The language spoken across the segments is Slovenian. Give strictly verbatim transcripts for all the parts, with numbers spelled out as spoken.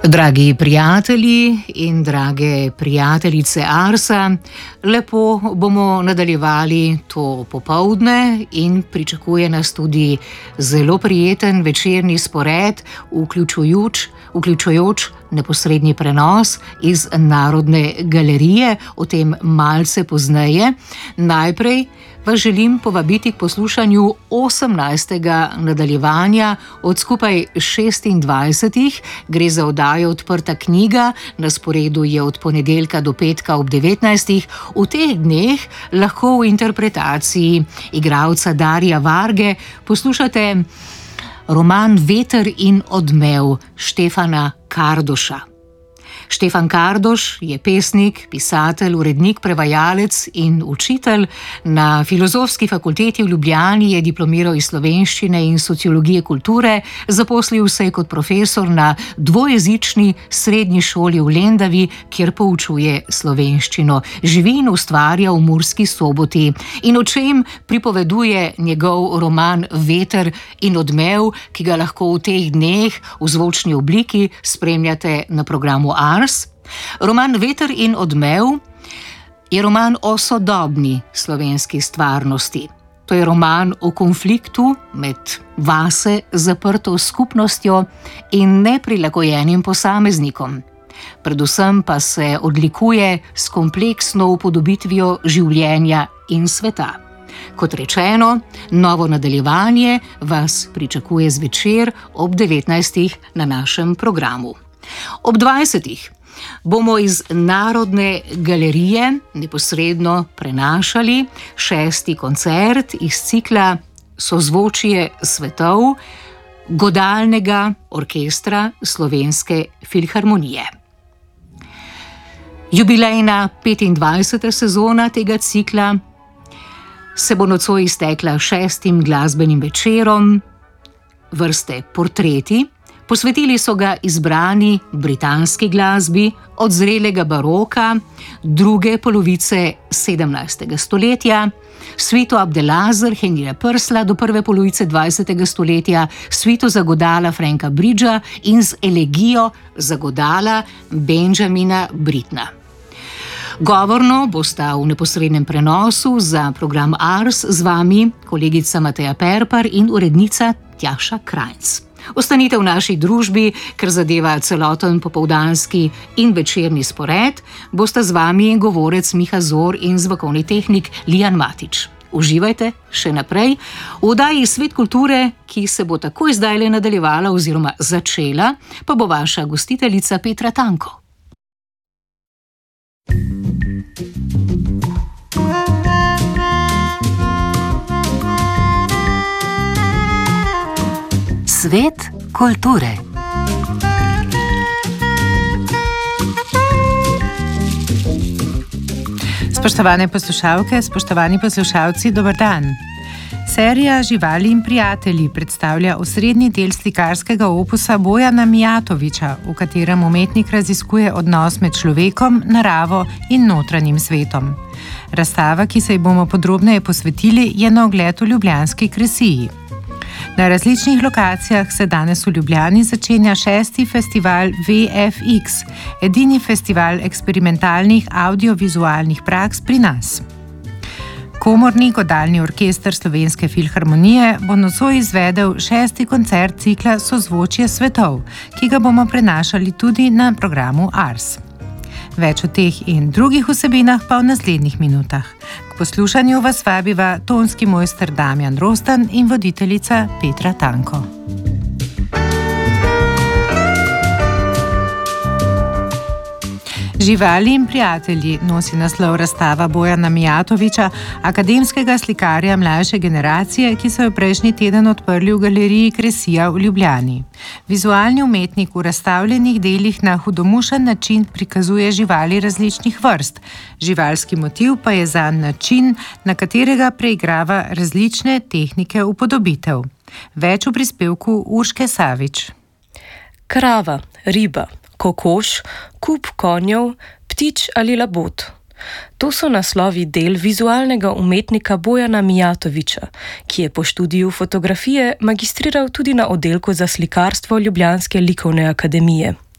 Dragi prijatelji in drage prijateljice Arsa, lepo bomo nadaljevali to popoldne in pričakuje nas tudi zelo prijeten večerni spored, vključujoč, vključujoč neposredni prenos iz Narodne galerije, o tem malce pozneje. Najprej vas želim povabiti k poslušanju osemnajstega nadaljevanja od skupaj šestindvajsetih. Gre za oddajo Odprta knjiga, na sporedu je od ponedeljka do petka ob devetnajstih. V teh dneh lahko v interpretaciji igralca Darija Varge poslušate roman Veter in odmev Štefana Kardoša. Štefan Kardoš je pesnik, pisatelj, urednik, prevajalec in učitelj. Na Filozofski fakulteti v Ljubljani je diplomiral iz slovenščine in sociologije kulture, zaposlil se je kot profesor na dvojezični srednji šoli v Lendavi, kjer poučuje slovenščino. Živi in ustvarja v Murski Soboti. In o čem pripoveduje njegov roman Veter in odmev, ki ga lahko v teh dneh v zvočni obliki spremljate na programu Ars. Roman Veter in odmev je roman o sodobni slovenski stvarnosti. To je roman o konfliktu med vase zaprto skupnostjo in neprilagojenim posameznikom. Predvsem pa se odlikuje s kompleksno upodobitvijo življenja in sveta. Kot rečeno, novo nadaljevanje vas pričakuje zvečer ob devetnajstih na našem programu. Ob dvajsetih bomo iz Narodne galerije neposredno prenašali šesti koncert iz cikla Sozvočje svetov Godalnega orkestra Slovenske filharmonije. Jubilejna petindvajseta sezona tega cikla se bo nocoj iztekla šestim glasbenim večerom vrste Portreti. Posvetili so ga izbrani britanski glasbi od zrelega baroka druge polovice sedemnajstega stoletja, svito Abdelazar Henrija Prsla do prve polovice dvajsetega stoletja, svito za godala Franka Bridgea in z elegijo za godala Benjamina Brittna. Govorno bosta v neposrednem prenosu za program Ars z vami kolegica Mateja Perpar in urednica Tjaša Krajnc. Ostanite v naši družbi, ker zadeva celoten popoldanski in večerni spored, bosta z vami govorec Miha Zor in zvokovni tehnik Lijan Matič. Uživajte še naprej v oddaji Svet kulture, ki se bo takoj zdajle nadaljevala oziroma začela, pa bo vaša gostiteljica Petra Tanko. Svet kulture. Spoštovane poslušalke, spoštovani poslušalci, dober dan. Serija Živali in prijatelji predstavlja osrednji del slikarskega opusa Bojana Mijatovića, v katerem umetnik raziskuje odnos med človekom, naravo in notranjim svetom. Razstava, ki se ji bomo podrobneje posvetili, je na ogled v ljubljanski Kresiji. Na različnih lokacijah se danes v Ljubljani začenja šesti festival V F X, edini festival eksperimentalnih audiovizualnih praks pri nas. Komorni godalni orkester Slovenske filharmonije bo nocoj izvedel šesti koncert cikla Sozvočje svetov, ki ga bomo prenašali tudi na programu Ars. Več o teh in drugih vsebinah pa v naslednjih minutah. K poslušanju vas vabiva tonski mojster Damjan Rostan in voditeljica Petra Tanko. Živali in prijatelji nosi naslov razstava Bojana Mijatovića, akademskega slikarja mlajše generacije, ki so jo prejšnji teden odprli v galeriji Kresija v Ljubljani. Vizualni umetnik v razstavljenih delih na hudomušen način prikazuje živali različnih vrst. Živalski motiv pa je zanj način, na katerega preigrava različne tehnike upodobitev. Več v prispevku Urške Savič. Krava, riba, kokoš, kup konjev, ptič ali labod. To so naslovi del vizualnega umetnika Bojana Mijatovića, ki je po študiju fotografije magistriral tudi na oddelku za slikarstvo Ljubljanske likovne akademije.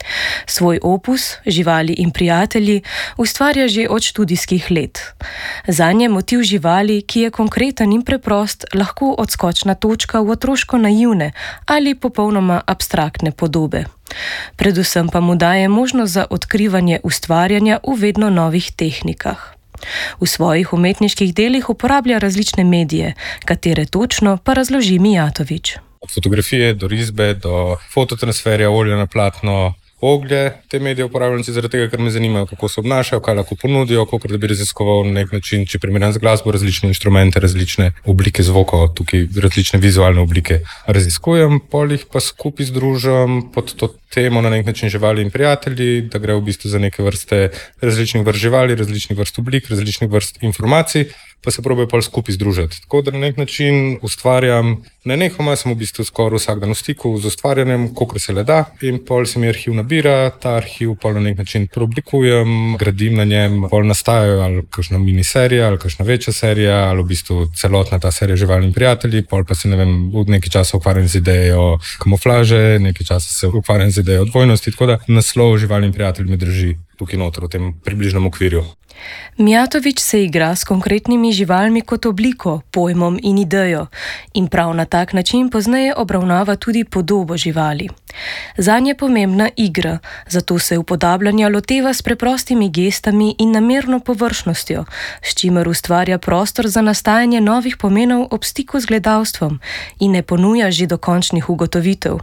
Svoj opus, Živali in prijatelji, ustvarja že od študijskih let. Zanje motiv živali, ki je konkreten in preprost, lahko odskočna točka v otroško naivne ali popolnoma abstraktne podobe. Predvsem pa mu daje možnost za odkrivanje ustvarjanja v vedno novih tehnikah. V svojih umetniških delih uporablja različne medije, katere točno pa razloži Mijatović. Od fotografije do risbe, do fototransferja, olja na platno, oglje. Te medije uporabljam zaradi tega, ker me zanimajo, kako se obnašajo, kaj lahko ponudijo, koliko da bi raziskoval na nek način, če primerjam z glasbo, različne inštrumente, različne oblike zvokov, tukaj različne vizualne oblike raziskujem, pol jih pa skupaj združujem pod to temo na nek način živali in prijatelji, da gre v bistvu za neke vrste različnih vrst živali, različnih vrst oblik, različnih vrst informacij, pa se probajo pol skupaj združiti. Tako da na nek način ustvarjam, nenehoma sem v bistvu skoraj vsak dan v stiku z ustvarjanjem, kolikor se le da, in pol se mi arhiv nabira, ta arhiv pol na nek način preoblikujem, gradim na njem, pol nastajajo ali kakšna miniserija, ali kakšna večja serija, ali v bistvu celotna ta serija živali in prijatelji, pol pa se ne vem, v nekaj časa ukvarjam z idejo kamuflaže, nekaj časa se ukvarjam z idejo dvojnosti, tako da naslov živali in prijatelji me drži tukaj noter v tem približnem okvirju. Mijatović se igra s konkretnimi živalmi kot obliko, pojmom in idejo in prav na tak način pozneje obravnava tudi podobo živali. Zanj je pomembna igra, zato se upodabljanja loteva s preprostimi gestami in namerno površnostjo, s čimer ustvarja prostor za nastajanje novih pomenov ob stiku z gledalstvom in ne ponuja že dokončnih ugotovitev.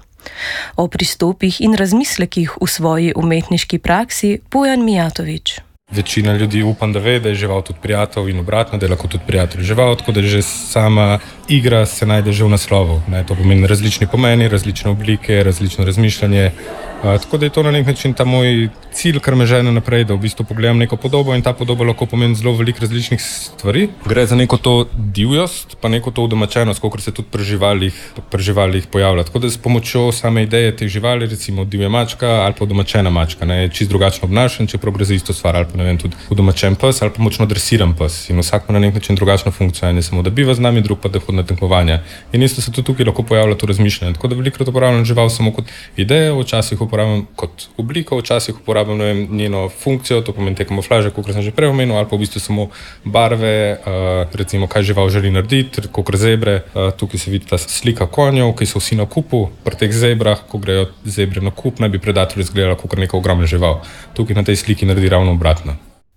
O pristopih in razmislekih v svoji umetniški praksi Bojan Mijatović. Večina ljudi upam, da ve, da je žival tudi prijatelj in obratno, da je lahko tudi prijatelj žival, tako da že sama igra se najde že v naslovu. Ne? To pomeni različni pomeni, različne oblike, različno razmišljanje. Uh, tako da je to na nek način ta moj cilj, kar me žene naprej, da v bistvu pogledam neko podobo in ta podoba lahko pomeni zelo veliko različnih stvari. Gre za neko to divjost, pa neko to udomačenost, kot se tudi pri živalih, pri živalih pojavlja. Tako da s pomočjo same ideje teh živali, recimo divja mačka ali pa udomačena mačka, ne, je čist drugačno obnašen, čeprav gre za isto stvar, ali pa ne vem, tudi udomačen pes ali pa močno dresiran pes. In vsak ima na nek način drugačno funkcijo, ne samo da biva z nami, drug pa da hodi na tekmovanja. In isto se tudi tukaj lahko pojavlja to razmišljanje. Tako da velikokrat uporabljam žival samo kot idejo, včasih uporabljam kot obliko, včasih uporabljam ne vem, njeno funkcijo, to pomeni te kamuflaže, kot sem že prej omenil, ali pa v bistvu samo barve, uh, recimo kaj žival želi narediti, kot zebre. Uh, tukaj se vidi ta slika konjev, ki so vsi na kupu. Pri teh zebrah, ko grejo zebre na kup, naj bi predator izgledala kot neka ogromna žival. Tukaj na tej sliki naredi ravno obratno.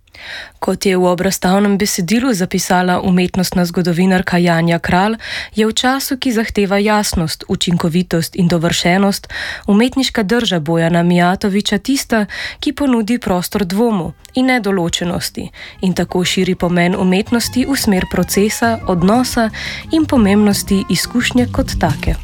Kot je v obrazstavnem besedilu zapisala umetnostna zgodovinarka Janja Kralj, je v času, ki zahteva jasnost, učinkovitost in dovršenost, umetniška drža Bojana Mijatovića tista, ki ponudi prostor dvomu in nedoločenosti in tako širi pomen umetnosti v smer procesa, odnosa in pomembnosti izkušnje kot take.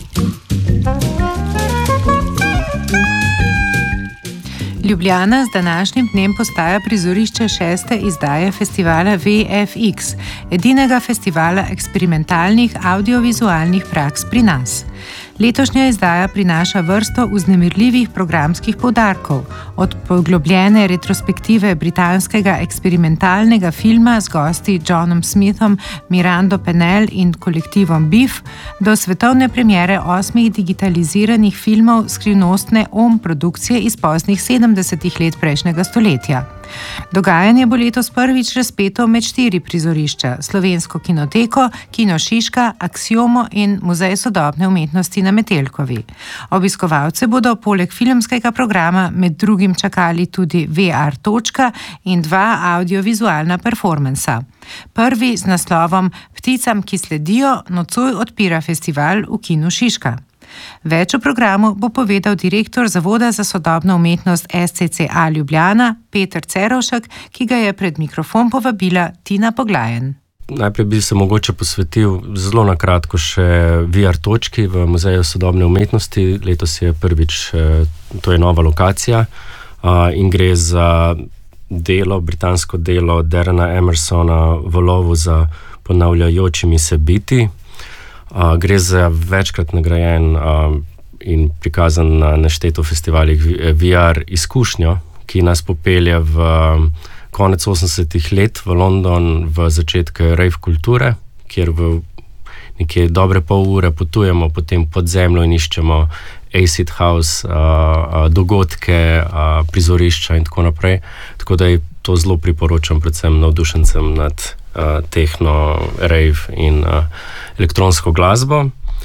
Ljubljana z današnjim dnem postaja prizorišče šeste izdaje festivala V F X, edinega festivala eksperimentalnih audiovizualnih praks pri nas. Letošnja izdaja prinaša vrsto vznemirljivih programskih poudarkov, od poglobljene retrospektive britanskega eksperimentalnega filma z gosti Johnom Smithom, Mirando Pennell in kolektivom Biff, do svetovne premiere osmih digitaliziranih filmov skrivnostne Om produkcije iz poznih sedemdesetih let prejšnjega stoletja. Dogajanje bo letos prvič razpeto med štiri prizorišča: Slovensko kinoteko, Kino Šiška, Aksiomo in Muzej sodobne umetnosti na Metelkovi. Obiskovalce bodo poleg filmskega programa med drugim čakali tudi V R točka in dva audiovizualna performansa. Prvi z naslovom Pticam, ki sledijo, nocoj odpira festival v Kinu Šiška. Več o programu bo povedal direktor Zavoda za sodobno umetnost S C C A Ljubljana Peter Cerovšek, ki ga je pred mikrofon povabila Tina Poglajen. Najprej bi se mogoče posvetil zelo na kratko še V R točki v Muzeju sodobne umetnosti. Letos je prvič, to je nova lokacija in gre za delo, britansko delo Darrena Emersona V lovu za ponavljajočimi se biti. Uh, gre za večkrat nagrajen uh, in prikazan na nešteto festivalih V R izkušnjo, ki nas popelje v um, konec osemdesetih let v London, v začetke rave kulture, kjer v nekje dobre pol ure potujemo potem pod zemljo in iščemo acid house, uh, uh, dogodke, uh, prizorišča in tako naprej. Tako da je to zelo priporočam predvsem navdušencem nad uh, techno, rave in uh, elektronsko glasbo.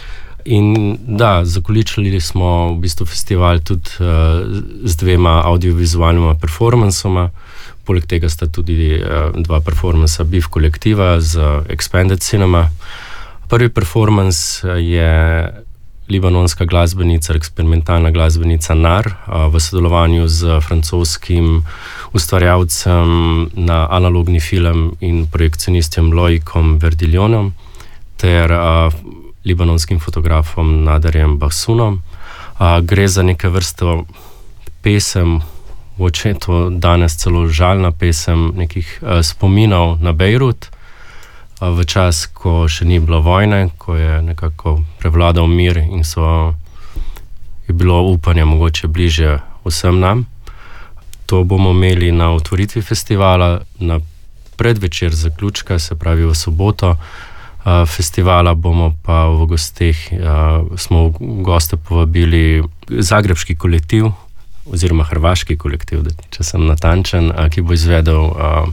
In da, zakoličili smo v bistvu festival tudi uh, z dvema audiovizualnima performansoma. Poleg tega sta tudi uh, dva performansa Beef kolektiva z Expanded Cinema. Prvi performans je libanonska glasbenica, eksperimentalna glasbenica Nar uh, v sodelovanju z francoskim ustvarjalcem na analogni film in projekcionistom Loikom Verdiljonom ter uh, libanonskim fotografom Nadarjem Bahsunom. Uh, gre za neke vrste pesem, mogoče je to danes celo žalna pesem nekih uh, spominov na Bejrut, uh, v čas, ko še ni bilo vojne, ko je nekako prevladal mir in so, je bilo upanje mogoče bliže vsem nam. To bomo imeli na otvoritvi festivala, na predvečer zaključka, se pravi v soboto. Uh, festivala bomo pa v gosteh, uh, smo v goste povabili zagrebški kolektiv oziroma hrvaški kolektiv, da, če sem natančen, uh, ki bo izvedel uh,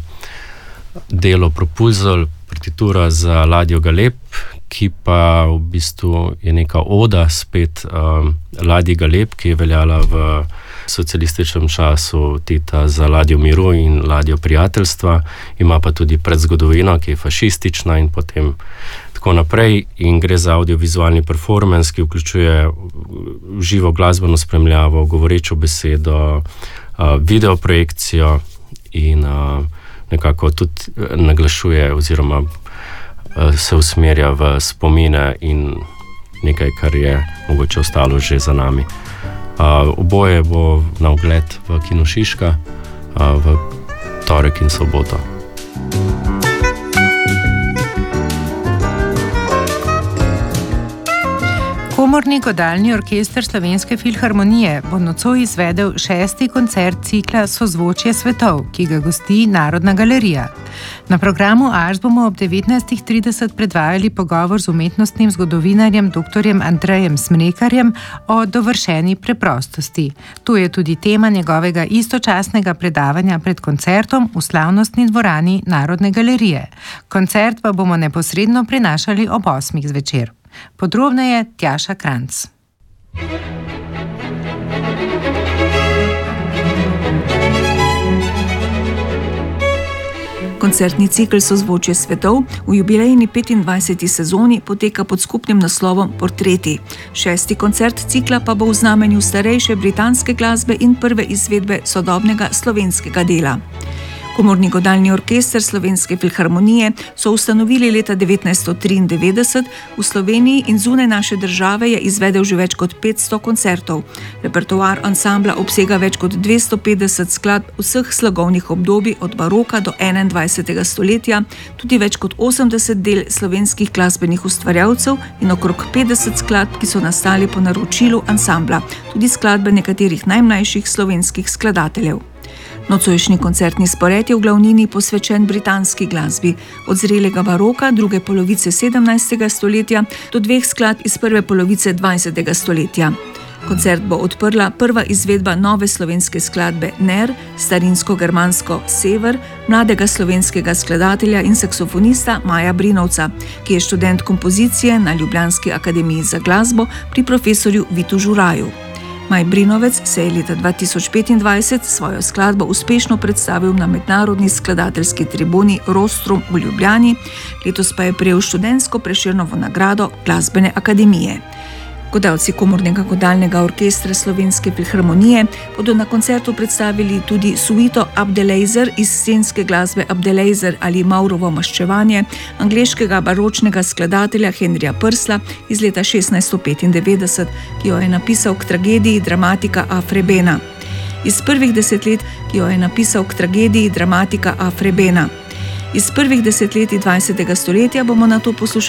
delo Propulzor, partitura za ladjo Galeb, ki pa v bistvu je neka oda spet uh, ladji Galeb, ki je veljala v socialističnem času Tita za ladjo miru in ladjo prijateljstva, ima pa tudi predzgodovino, ki je fašistična in potem tako naprej, in gre za audiovizualni performance, ki vključuje živo glasbeno spremljavo, govorečo besedo, videoprojekcijo in nekako tudi naglašuje oziroma se usmerja v spomine in nekaj, kar je mogoče ostalo že za nami. Uh, oboje bo na ogled v Kinu Šiška uh, v torek in soboto. Komorni godalni orkester Slovenske filharmonije bo nocoj izvedel šesti koncert cikla Sozvočje svetov, ki ga gosti Narodna galerija. Na programu Ars bomo ob devetnajstih trideset predvajali pogovor z umetnostnim zgodovinarjem doktorjem Andrejem Smrekarjem o dovršeni preprostosti. To je tudi tema njegovega istočasnega predavanja pred koncertom v slavnostni dvorani Narodne galerije. Koncert pa bomo neposredno prenašali ob osmih zvečer. Podrobneje Tjaša Kranc. Koncertni cikel Sozvočje svetov v jubilejni petindvajseti sezoni poteka pod skupnim naslovom Portreti. Šesti koncert cikla pa bo v znamenju starejše britanske glasbe in prve izvedbe sodobnega slovenskega dela. Komorni godalni orkester Slovenske filharmonije so ustanovili leta devetnajststo triindevetdeset, v Sloveniji in zunaj naše države je izvedel že več kot petsto koncertov. Repertoar ansambla obsega več kot dvesto petdeset skladb vseh slogovnih obdobij od baroka do enaindvajsetega stoletja, tudi več kot osemdeset del slovenskih glasbenih ustvarjalcev in okrog petdeset skladb, ki so nastali po naročilu ansambla, tudi skladbe nekaterih najmlajših slovenskih skladateljev. Nocojšnji koncertni spored je v glavnini posvečen britanski glasbi, od zrelega baroka druge polovice sedemnajstega stoletja do dveh skladb iz prve polovice dvajsetega stoletja. Koncert bo odprla prva izvedba nove slovenske skladbe Ner, starinsko-germansko Sever, mladega slovenskega skladatelja in saksofonista Maja Brinovca, ki je študent kompozicije na Ljubljanski akademiji za glasbo pri profesorju Vitu Žuraju. Maj Brinovec se je leta dva tisoč petindvajset svojo skladbo uspešno predstavil na mednarodni skladateljski tribuni Rostrum v Ljubljani, letos pa je prejel študentsko Prešernovo nagrado Glasbene akademije. Godalci Komornega godalnega orkestra Slovenske filharmonije bodo na koncertu predstavili tudi suito Abdelejzer iz scenske glasbe Abdelejzer ali Maurovo maščevanje angleškega baročnega skladatelja Henrija Prsla iz leta šestnajststo petindevetdeset, ki jo je napisal k tragediji dramatika Afrebena. Iz prvih desetlet, ki jo je napisal k tragediji dramatika Afrebena. Iz prvih desetletij dvajsetega stoletja bomo nato poslušali